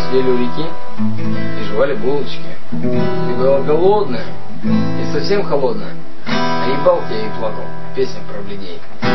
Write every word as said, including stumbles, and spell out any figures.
сидели у реки и жевали булочки. Ты была голодная и совсем холодная, а ебал тебя и плакал. Песня про бледей.